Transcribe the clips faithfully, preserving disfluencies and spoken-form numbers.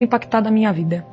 impactado a minha vida.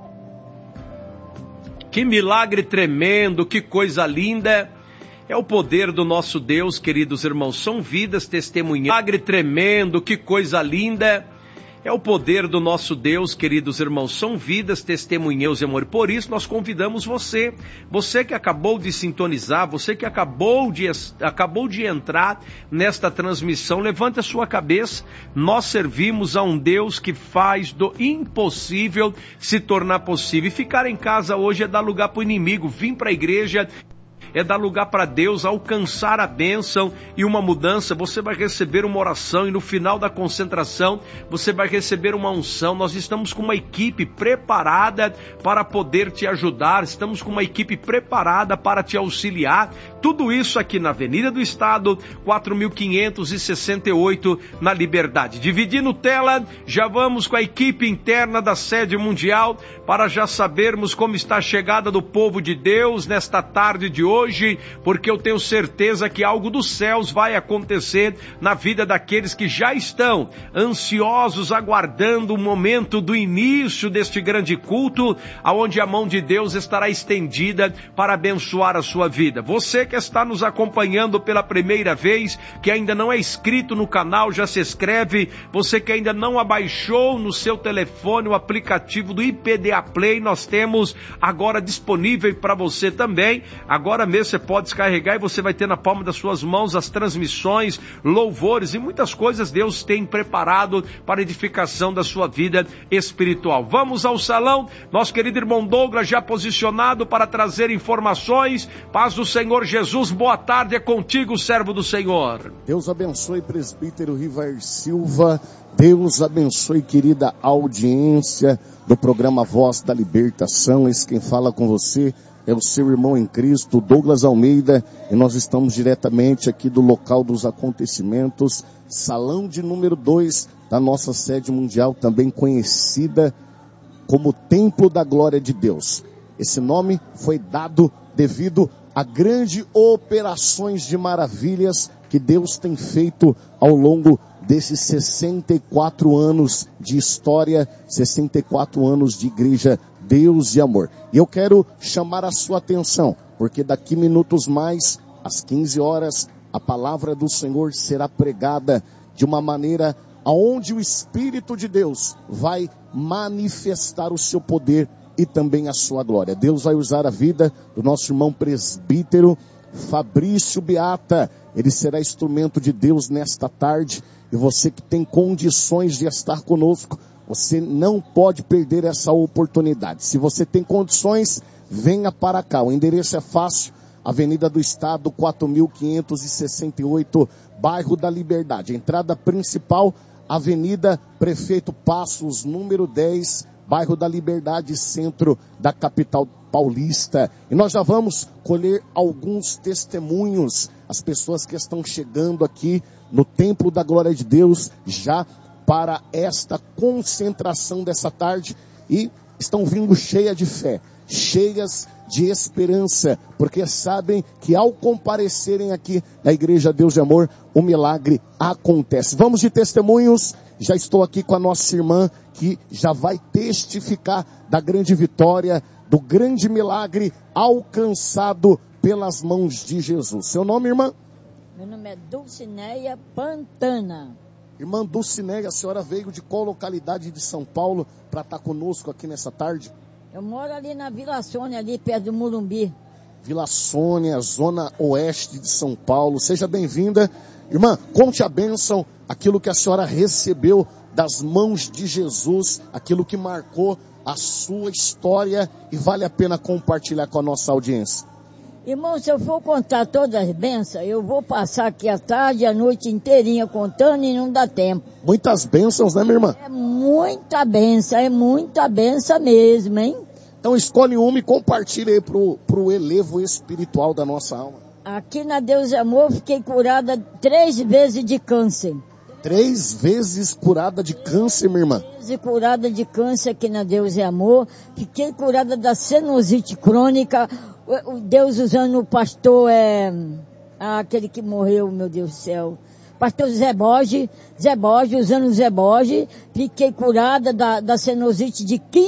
Que milagre tremendo, que coisa linda. É o poder do nosso Deus, queridos irmãos. São vidas testemunhando. Milagre tremendo, que coisa linda. É o poder do nosso Deus, queridos irmãos. São vidas testemunhos, amor. Por isso nós convidamos você, você que acabou de sintonizar, você que acabou de, acabou de entrar nesta transmissão, levante a sua cabeça. Nós servimos a um Deus que faz do impossível se tornar possível. E ficar em casa hoje é dar lugar para o inimigo. Vim para a igreja é dar lugar para Deus, alcançar a bênção e uma mudança. Você vai receber uma oração e no final da concentração você vai receber uma unção. Nós estamos com uma equipe preparada para poder te ajudar, estamos com uma equipe preparada para te auxiliar. Tudo isso aqui na Avenida do Estado, quatro mil quinhentos e sessenta e oito, na Liberdade. Dividindo tela, já vamos com a equipe interna da sede mundial para já sabermos como está a chegada do povo de Deus nesta tarde de hoje. Hoje, porque eu tenho certeza que algo dos céus vai acontecer na vida daqueles que já estão ansiosos, aguardando o momento do início deste grande culto, aonde a mão de Deus estará estendida para abençoar a sua vida. Você que está nos acompanhando pela primeira vez, que ainda não é inscrito no canal, já se inscreve. Você que ainda não abaixou no seu telefone o aplicativo do I P D A Play, nós temos agora disponível para você também. Agora mesmo você pode descarregar e você vai ter na palma das suas mãos as transmissões, louvores e muitas coisas Deus tem preparado para a edificação da sua vida espiritual. Vamos ao salão, nosso querido irmão Douglas já posicionado para trazer informações. Paz do Senhor Jesus, boa tarde, é contigo, servo do Senhor. Deus abençoe, presbítero Rivair Silva. Deus abençoe, querida audiência do programa Voz da Libertação. Esse quem fala com você é o seu irmão em Cristo, Douglas Almeida, e nós estamos diretamente aqui do local dos acontecimentos, salão de número dois da nossa sede mundial, também conhecida como Templo da Glória de Deus. Esse nome foi dado devido a grandes operações de maravilhas que Deus tem feito ao longo desses sessenta e quatro anos de história, sessenta e quatro anos de igreja Deus de amor. E eu quero chamar a sua atenção, porque daqui minutos mais, às quinze horas, a palavra do Senhor será pregada de uma maneira aonde o Espírito de Deus vai manifestar o seu poder e também a sua glória. Deus vai usar a vida do nosso irmão presbítero Fabrício Beata. Ele será instrumento de Deus nesta tarde, e você que tem condições de estar conosco, você não pode perder essa oportunidade. Se você tem condições, venha para cá. O endereço é fácil, Avenida do Estado, quatro mil quinhentos e sessenta e oito, bairro da Liberdade. Entrada principal, Avenida Prefeito Passos, número dez, bairro da Liberdade, centro da capital paulista. E nós já vamos colher alguns testemunhos, as pessoas que estão chegando aqui no Templo da Glória de Deus, já para esta concentração dessa tarde, e estão vindo cheias de fé, cheias de esperança, porque sabem que ao comparecerem aqui na Igreja Deus de Amor, o milagre acontece. Vamos de testemunhos. Já estou aqui com a nossa irmã, que já vai testificar da grande vitória, do grande milagre alcançado pelas mãos de Jesus. Seu nome, irmã? Meu nome é Dulcineia Pantana. Irmã Dulcineia, a senhora veio de qual localidade de São Paulo para estar conosco aqui nessa tarde? Eu moro ali na Vila Sônia, ali perto do Morumbi. Vila Sônia, zona oeste de São Paulo. Seja bem-vinda. Irmã, conte a bênção, aquilo que a senhora recebeu das mãos de Jesus, aquilo que marcou a sua história e vale a pena compartilhar com a nossa audiência. Irmão, se eu for contar todas as bênçãos, eu vou passar aqui a tarde e a noite inteirinha contando e não dá tempo. Muitas bênçãos, né, minha irmã? É muita bênção, é muita bênção mesmo, hein? Então escolhe uma e compartilha aí pro, pro elevo espiritual da nossa alma. Aqui na Deus é Amor, fiquei curada três vezes de câncer. Três vezes curada de câncer, minha irmã? Três vezes curada de câncer aqui na Deus é Amor. Fiquei curada da sinusite crônica. Deus usando o pastor, é, aquele que morreu, meu Deus do céu. pastor Zé Borges, Zé Borges, usando o Zé Borges, fiquei curada da, da sinusite de quinze